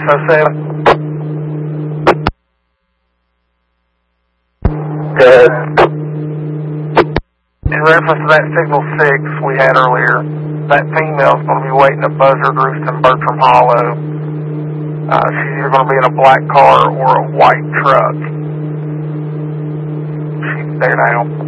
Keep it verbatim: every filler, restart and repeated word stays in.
oh seven. Good. In reference to that signal six we had earlier, that female's going to be waiting at Buzzard Roost in Bertram Hollow. Uh, she's either going to be in a black car or a white truck. She's there now.